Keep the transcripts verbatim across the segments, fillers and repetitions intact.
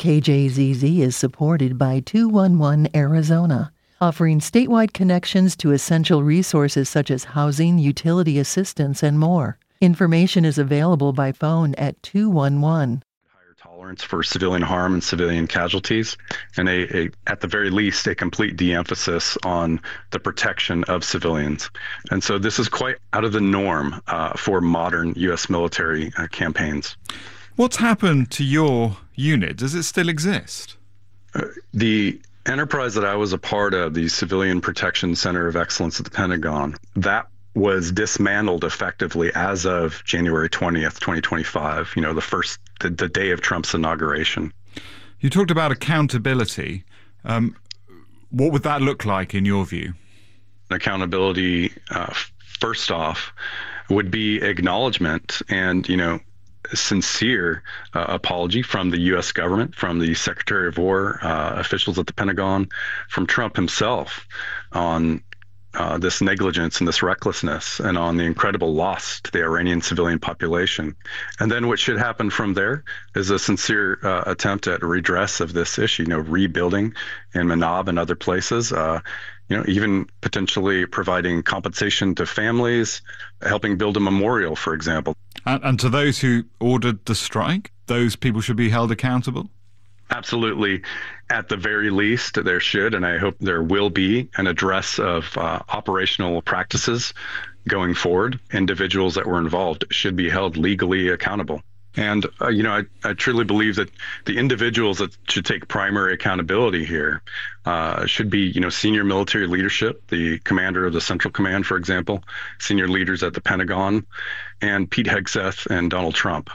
K J Z Z is supported by two one one Arizona, offering statewide connections to essential resources such as housing, utility assistance, and more. Information is available by phone at two one one. Higher tolerance for civilian harm and civilian casualties, and a, a at the very least, a complete de-emphasis on the protection of civilians. And so this is quite out of the norm uh, for modern U S military uh, campaigns. What's happened to your unit? Does it still exist? Uh, the enterprise that I was a part of, the Civilian Protection Center of Excellence at the Pentagon, that was dismantled effectively as of January twentieth, twenty twenty-five, you know, the first, the, the day of Trump's inauguration. You talked about accountability. Um, what would that look like in your view? Accountability, uh, first off, would be acknowledgement and, you know, sincere uh, apology from the U S government, from the Secretary of War, uh, officials at the Pentagon, from Trump himself on uh, this negligence and this recklessness, and on the incredible loss to the Iranian civilian population. And then what should happen from there is a sincere uh, attempt at redress of this issue, you know, rebuilding in Manab and other places, uh, you know, even potentially providing compensation to families, helping build a memorial, for example. And, and to those who ordered the strike, those people should be held accountable? Absolutely. At the very least, there should, and I hope there will be, an address of uh, operational practices going forward. Individuals that were involved should be held legally accountable. And, uh, you know, I, I truly believe that the individuals that should take primary accountability here uh, should be, you know, senior military leadership, the commander of the Central Command, for example, senior leaders at the Pentagon, and Pete Hegseth and Donald Trump.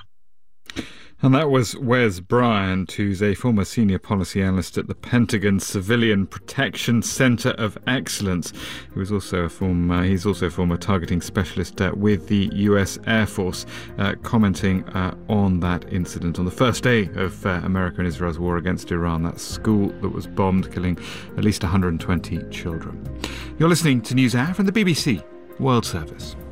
And that was Wes Bryant, who's a former senior policy analyst at the Pentagon Civilian Protection Center of Excellence. He was also a former, he's also a former targeting specialist uh, with the U S Air Force, uh, commenting uh, on that incident on the first day of uh, America and Israel's war against Iran, that school that was bombed, killing at least one hundred twenty children. You're listening to NewsHour from the B B C World Service.